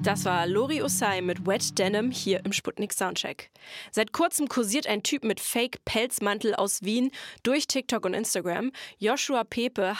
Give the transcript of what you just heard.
Das war Lori Osei mit Wet Denim hier im Sputnik Soundcheck. Seit kurzem kursiert ein Typ mit Fake-Pelzmantel aus Wien durch TikTok und Instagram. Joshua Pepe